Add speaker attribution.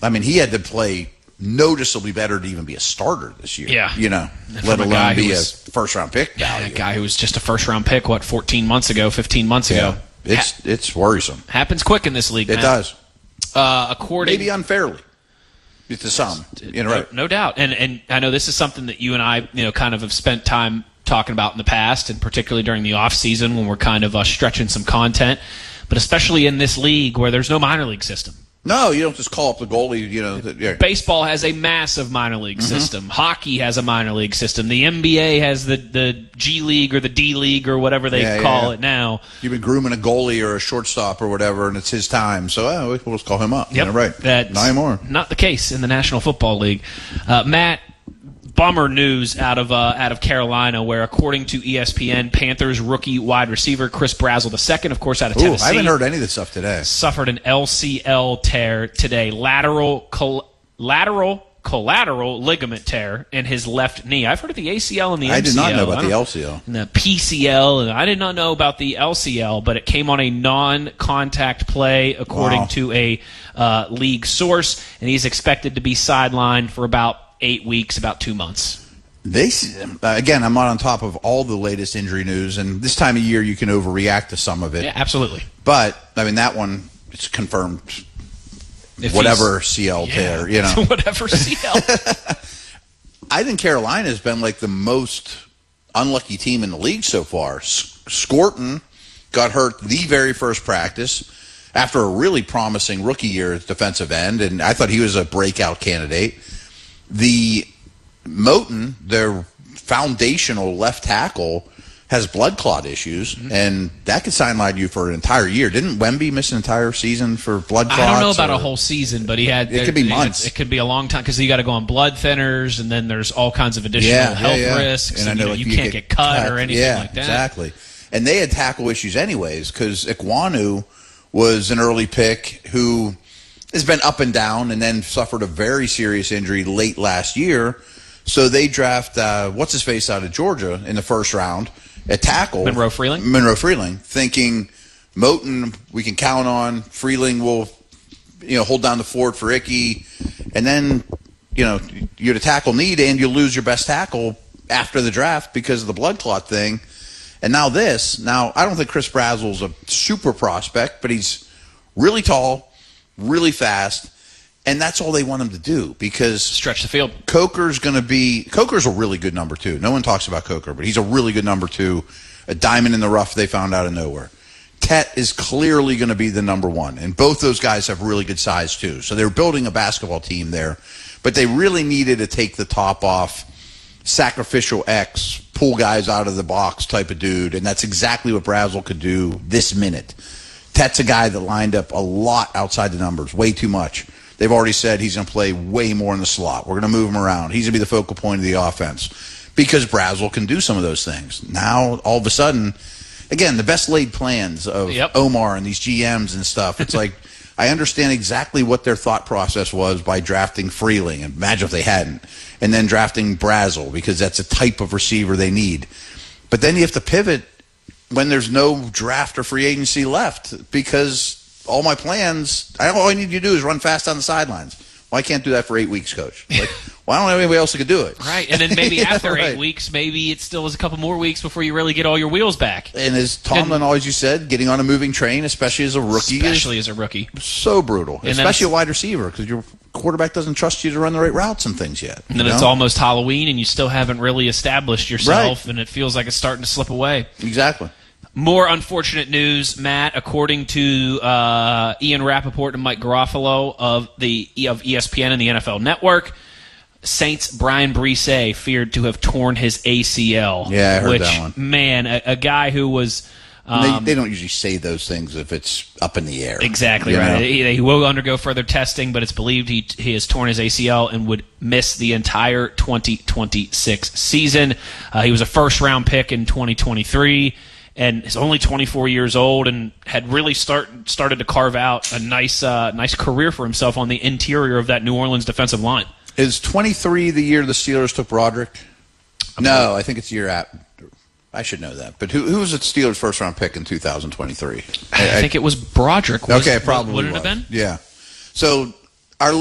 Speaker 1: I mean, he had to play noticeably better to even be a starter this year.
Speaker 2: Yeah.
Speaker 1: Let alone be a first-round pick value.
Speaker 2: A guy who was just a first-round pick, 15 months ago?
Speaker 1: It's worrisome.
Speaker 2: Happens quick in this league,
Speaker 1: It does.
Speaker 2: Maybe
Speaker 1: unfairly to some. Right.
Speaker 2: No doubt. And I know this is something that you and I, kind of have spent time talking about in the past, and particularly during the off season when we're kind of stretching some content, but especially in this league where there's no minor league system.
Speaker 1: No, you don't just call up the goalie.
Speaker 2: Baseball has a massive minor league system. Hockey has a minor league system. The NBA has the G League or the D League or whatever they call it now.
Speaker 1: You've been grooming a goalie or a shortstop or whatever, and it's his time. So we'll just call him up.
Speaker 2: Yep.
Speaker 1: Right.
Speaker 2: That's
Speaker 1: not anymore.
Speaker 2: Not the case in the National Football League. Matt, bummer news out of Carolina, where according to ESPN, Panthers rookie wide receiver Chris Brazzell II, of course, out of Tennessee.
Speaker 1: I haven't heard any of this stuff today.
Speaker 2: Suffered an LCL tear today, lateral collateral ligament tear in his left knee. I've heard of the ACL and the MCL.
Speaker 1: I did not know about the LCL.
Speaker 2: And the PCL, and I did not know about the LCL, but it came on a non-contact play, according to a league source, and he's expected to be sidelined for about 8 weeks, about 2 months.
Speaker 1: Again, I'm not on top of all the latest injury news, and this time of year you can overreact to some of it.
Speaker 2: Yeah, absolutely.
Speaker 1: But, I mean, that one, it's confirmed. Whatever CL tear,
Speaker 2: Whatever CL.
Speaker 1: I think Carolina has been like the most unlucky team in the league so far. Scorton got hurt the very first practice after a really promising rookie year at defensive end, and I thought he was a breakout candidate. The Moten, their foundational left tackle, has blood clot issues, and that could sideline you for an entire year. Didn't Wemby miss an entire season for blood clots?
Speaker 2: I don't know about a whole season, but it
Speaker 1: could be months.
Speaker 2: It could be a long time because you got to go on blood thinners, and then there's all kinds of additional health risks, and I know you can't get cut or anything like that.
Speaker 1: Exactly. And they had tackle issues anyways because Ekwonu was an early pick who has been up and down and then suffered a very serious injury late last year. So they draft what's-his-face out of Georgia in the first round at tackle.
Speaker 2: Monroe Freeling,
Speaker 1: thinking Moten we can count on. Freeling will hold down the fort for Icky. And then, you're at a tackle need and you lose your best tackle after the draft because of the blood clot thing. And now this. Now, I don't think Chris Brazzell's a super prospect, but he's really tall, really fast, and that's all they want him to do because
Speaker 2: stretch the field.
Speaker 1: Coker's a really good number two. No one talks about Coker, but he's a really good number two, a diamond in the rough they found out of nowhere. Tet is clearly going to be the number one, and both those guys have really good size too. So they're building a basketball team there, but they really needed to take the top off, sacrificial X, pull guys out of the box type of dude, and that's exactly what Brazzell could do this minute. Tet's a guy that lined up a lot outside the numbers, way too much. They've already said he's going to play way more in the slot. We're going to move him around. He's going to be the focal point of the offense because Brazzell can do some of those things. Now, all of a sudden, again, the best laid plans of Omar and these GMs and stuff, it's like I understand exactly what their thought process was by drafting Freeling. Imagine if they hadn't. And then drafting Brazzell because that's a type of receiver they need. But then you have to pivot when there's no draft or free agency left because all my plans, all I need you to do is run fast on the sidelines. Well, I can't do that for 8 weeks, Coach. Like, well, I don't have anybody else who could do it.
Speaker 2: Right, and then maybe after 8 weeks, maybe it still is a couple more weeks before you really get all your wheels back.
Speaker 1: And as Tomlin always said, getting on a moving train, especially as a rookie, so brutal. And especially a wide receiver because your quarterback doesn't trust you to run the right routes and things yet.
Speaker 2: And then it's almost Halloween, and you still haven't really established yourself, and it feels like it's starting to slip away.
Speaker 1: Exactly.
Speaker 2: More unfortunate news, Matt. According to Ian Rappaport and Mike Garofalo of ESPN and the NFL Network, Saints' Brian Brisset feared to have torn his ACL.
Speaker 1: Yeah, I heard that one.
Speaker 2: Man, a guy who was...
Speaker 1: they don't usually say those things if it's up in the air.
Speaker 2: Exactly right. He will undergo further testing, but it's believed he has torn his ACL and would miss the entire 2026 season. He was a first-round pick in 2023. And is only 24 years old and had really started to carve out a nice career for himself on the interior of that New Orleans defensive line.
Speaker 1: Is 23 the year the Steelers took Broderick? No, I think it's the year after. I should know that. But who was the Steelers' first-round pick in 2023?
Speaker 2: I think it was Broderick.
Speaker 1: Okay, probably
Speaker 2: would it have been?
Speaker 1: Yeah. So